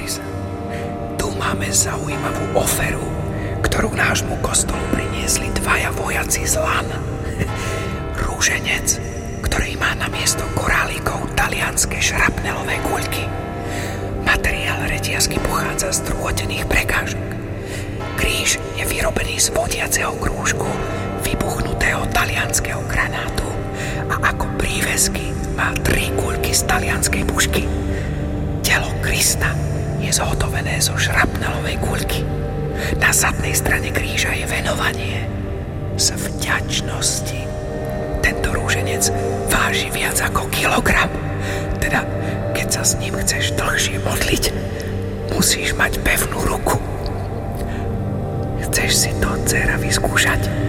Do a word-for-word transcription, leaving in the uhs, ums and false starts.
Chris. Tu máme zaujímavú oferu, ktorú nášmu kostolu priniesli dvaja vojaci z Lan. Rúženec, ktorý má na miesto korálikov talianske šrapnelové guľky. Materiál reťazky pochádza z druhodenných prekážok. Kríž je vyrobený z vodiaceho krúžku vybuchnutého talianskeho granátu a ako prívesky má tri guľky z talianskej pušky. Telo Krista je zhotovené zo šrapnelovej guľky. Na zadnej strane kríža je venovanie z vďačnosti. Tento rúženec váži viac ako kilogram. Teda, keď sa s ním chceš dlhšie modliť, musíš mať pevnú ruku. Chceš si to, dcera, vyskúšať?